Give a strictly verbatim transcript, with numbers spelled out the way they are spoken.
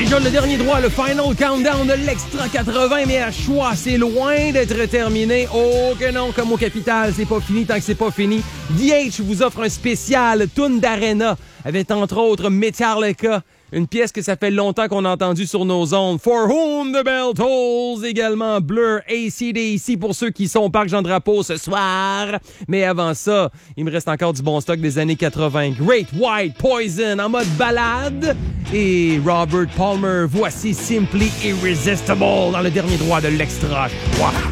déjà le dernier droit, le final countdown de l'Extra quatre-vingts, mais à choix, c'est loin d'être terminé. Oh que non, comme au Capital, c'est pas fini tant que c'est pas fini. D H vous offre un spécial Tune d'Arena avec entre autres Metallica, une pièce que ça fait longtemps qu'on a entendue sur nos ondes. For Whom the Bell Tolls, également Blur, A C D C pour ceux qui sont au Parc Jean-Drapeau ce soir. Mais avant ça, il me reste encore du bon stock des années quatre-vingts. Great White Poison en mode balade et Robert Palmer. Voici Simply Irresistible dans le dernier droit de l'Extra. Wow.